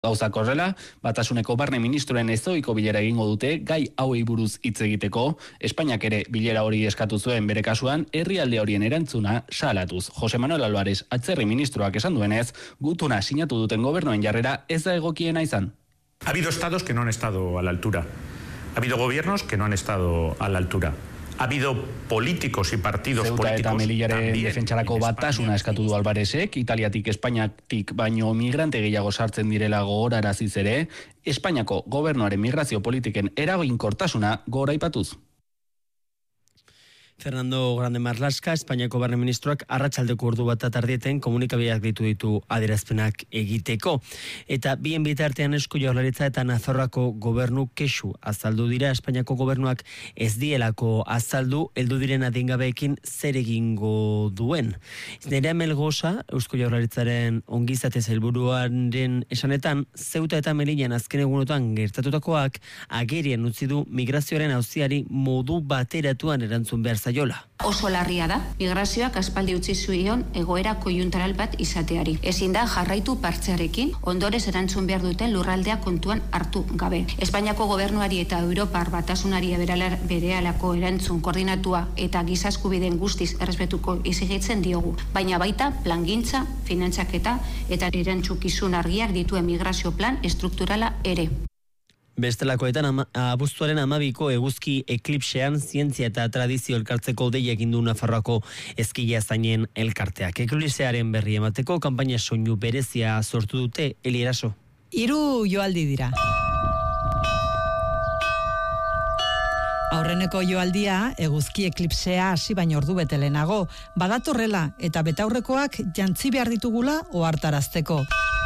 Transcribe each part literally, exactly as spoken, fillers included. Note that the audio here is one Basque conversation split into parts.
Gauzak horrela, Batasuneko barne ministroen ezohiko bilera egingo dute gai hauei buruz hitz egiteko. Espainiak ere bilera hori eskatu zuen bere kasuan, herrialde horien erantzuna salatuz. Jose Manuel Álvarez atzerri ministroak esan duenez, gutuna sinatu duten gobernuen jarrera ez da egokiena izan. Ha habido estados que no han estado a la altura. Ha habido gobiernos que no han estado a la altura. Ha habido políticos y partidos Ceuta políticos eta Melillaren defentsarako batasuna eskatu du Alvarezek, Italiatik Espainiatik baino migrante gehiago sartzen direla gogoraraziz ere, Espainiako gobernuaren migrazio politiken eraginkortasuna goraipatuz. Fernando Grande Marlaska, Espainiako barne ministroak arratsaldeko ordu bat atardieten komunikabideak ditu ditu adierazpenak egiteko. Eta bien bitartean Eusko Jaurlaritza eta Nafarroako gobernu kexu azaldu dira. Espainiako gobernuak ez dielako azaldu heldu diren adingabeekin zer egingo duen. Nerea Melgosa, Eusko Jaurlaritzaren ongizate sailburuaren esanetan, Ceuta eta Melillan azken egunotan gertatutakoak agerian utzi du migrazioaren auziari modu bateratuan erantzun behar zaiola. Oso larria da, migrazioak aspaldi utzi zuen egoera koiuntural bat izateari. Ezin da jarraitu partzearekin, ondorez erantzun behar duten lurraldea kontuan hartu gabe. Espainiako gobernuari eta Europar Batasunari berehalako erantzun koordinatua eta giza eskubideen guztiz errespetuko exigitzen diogu. Baina baita plangintza, finantzaketa eta erantzukizun argiak dituen migrazio plan estrukturala ere. Bestelakoetan ama, abuztuaren amabiko eguzki eklipsean zientzia eta tradizio elkartzeko deia egin du Nafarroako eskila zainen elkarteak. Eklipsearen berri emateko kanpaina soinu berezia sortu dute. Eli Eraso. Hiru joaldi dira. Aurreneko joaldia eguzki eklipsea hasi baino ordu bete lehenago, badatorrela eta betaurrekoak jantzi behar ditugula ohartarazteko.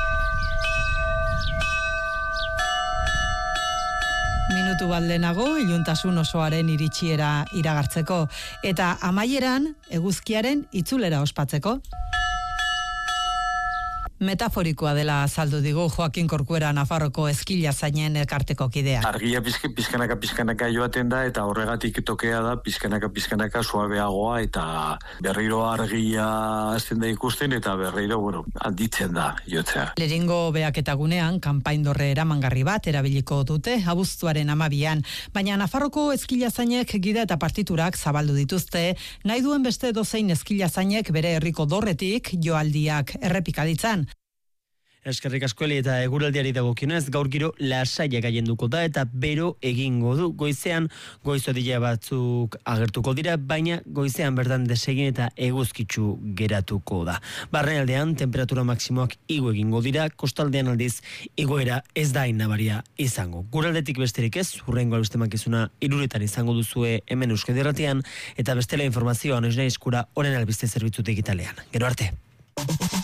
Minutu bat lehenago, iluntasun osoaren iritsiera iragartzeko, eta amaieran eguzkiaren itzulera ospatzeko. Metaforikoa dela azaldu digu Joaquin Corcuera Nafarroko eskila zainen elkarteko kidea. Argia pizke, pizkanaka pizkanaka joaten da eta horregatik tokea da pizkanaka pizkanaka suabeagoa eta berriro argia hasten da ikusten eta berriro, bueno, handitzen da jotzea. Lehengo beaketa gunean kanpaindorre eramangarri bat erabiliko dute abuztuaren amabian, baina Nafarroko eskila zainek gida eta partiturak zabaldu dituzte, nahi duen beste dozein eskila zainek bere herriko dorretik joaldiak errepikaditzan. Eskerrik asko Eli, eta eguraldiari dagokionez gaur giro lasaia gailenduko da eta bero egingo du. Goizean goizodila batzuk agertuko dira, baina goizean bertan desegin eta eguzkitsu geratuko da. Barnealdean temperatura maksimoak igo egingo dira, kostaldean aldiz igoera ez da nabaria izango. Guraldetik besterik ez, hurrengo albistemakizuna hiruretan izango duzue hemen Euskadi Irratian, eta bestela informazioa noiz nahi eskura orain albiste zerbitzu digitalean. Gero arte.